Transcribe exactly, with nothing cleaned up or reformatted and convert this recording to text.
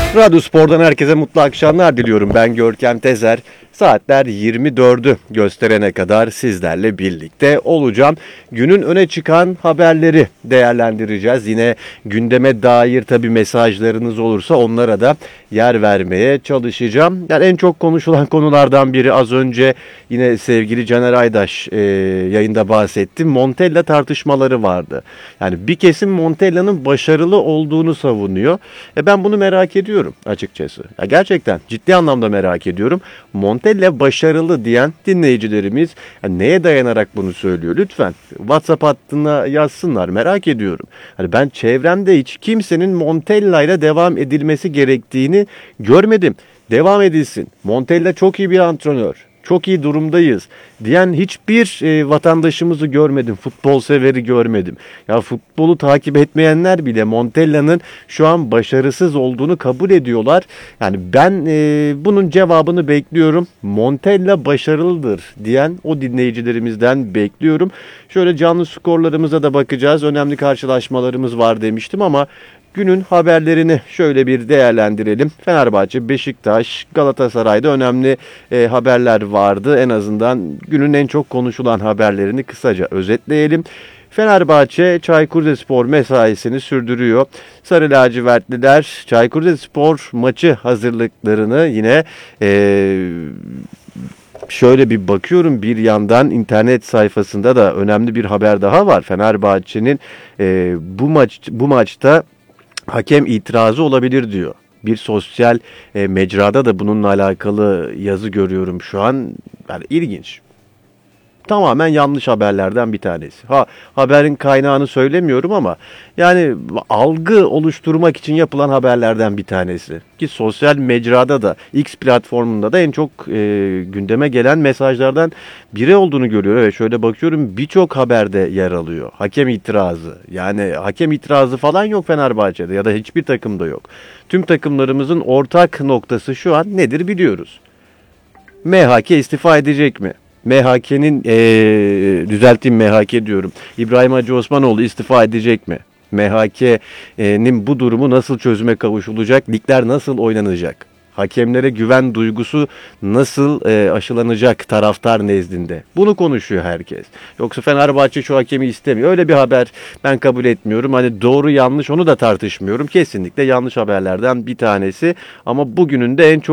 Radyo Spor'dan herkese mutlu akşamlar diliyorum. Ben Görkem Tezer. Saatler yirmi dördü gösterene kadar sizlerle birlikte olacağım. Günün öne çıkan haberleri değerlendireceğiz. Yine gündeme dair tabii mesajlarınız olursa onlara da yer vermeye çalışacağım. Yani en çok konuşulan konulardan biri, az önce yine sevgili Caner Aydaş e, yayında bahsetti. Montella tartışmaları vardı. Yani bir kesim Montella'nın başarılı olduğunu savunuyor. E ben bunu merak ediyorum açıkçası. Ya gerçekten ciddi anlamda merak ediyorum. Montella başarılı diyen dinleyicilerimiz yani neye dayanarak bunu söylüyor? Lütfen WhatsApp hattına yazsınlar. Merak ediyorum. Hani ben çevremde hiç kimsenin Montella ile devam edilmesi gerektiğini görmedim. Devam edilsin. Montella çok iyi bir antrenör. Çok iyi durumdayız diyen hiçbir e, vatandaşımızı görmedim. Futbol severi görmedim. Ya futbolu takip etmeyenler bile Montella'nın şu an başarısız olduğunu kabul ediyorlar. Yani ben e, bunun cevabını bekliyorum. Montella başarılıdır diyen o dinleyicilerimizden bekliyorum. Şöyle canlı skorlarımıza da bakacağız. Önemli karşılaşmalarımız var demiştim ama günün haberlerini şöyle bir değerlendirelim. Fenerbahçe, Beşiktaş, Galatasaray'da önemli e, haberler vardı. En azından günün en çok konuşulan haberlerini kısaca özetleyelim. Fenerbahçe Çaykur Rizespor mesaisini sürdürüyor. Sarı lacivertliler Çaykur Rizespor maçı hazırlıklarını yine e, şöyle bir bakıyorum, bir yandan internet sayfasında da önemli bir haber daha var. Fenerbahçe'nin e, bu maç bu maçta hakem itirazı olabilir diyor. Bir sosyal e, mecrada da bununla alakalı yazı görüyorum şu an. Yani ilginç. Tamamen yanlış haberlerden bir tanesi. Ha, haberin kaynağını söylemiyorum ama yani algı oluşturmak için yapılan haberlerden bir tanesi. Ki sosyal mecrada da, X platformunda da en çok e, gündeme gelen mesajlardan biri olduğunu görüyor. Ve şöyle bakıyorum, birçok haberde yer alıyor. Hakem itirazı. Yani hakem itirazı falan yok Fenerbahçe'de ya da hiçbir takımda yok. Tüm takımlarımızın ortak noktası şu an nedir biliyoruz. M H K istifa edecek mi? M H K'nin ee, düzelteyim M H K diyorum. İbrahim Hacı Osmanoğlu istifa edecek mi? M H K'nin bu durumu nasıl çözüme kavuşulacak? Ligler nasıl oynanacak? Hakemlere güven duygusu nasıl e, aşılanacak taraftar nezdinde? Bunu konuşuyor herkes. Yoksa Fenerbahçe şu hakemi istemiyor. Öyle bir haber ben kabul etmiyorum. Hani doğru yanlış onu da tartışmıyorum. Kesinlikle yanlış haberlerden bir tanesi. Ama bugünün de en çok